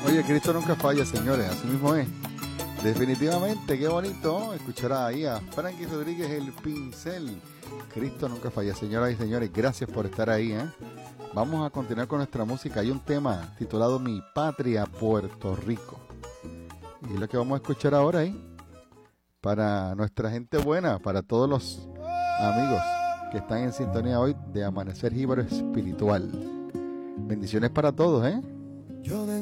Oye, Cristo nunca falla, señores, así mismo es. Definitivamente, qué bonito escuchar ahí a Frankie Rodríguez, el pincel. Cristo nunca falla, señoras y señores, gracias por estar ahí, ¿eh? Vamos a continuar con nuestra música. Hay un tema titulado Mi Patria, Puerto Rico. Y es lo que vamos a escuchar ahora ahí. Para nuestra gente buena, para todos los amigos que están en sintonía hoy de Amanecer Jíbaro Espiritual. Bendiciones para todos, ¿eh?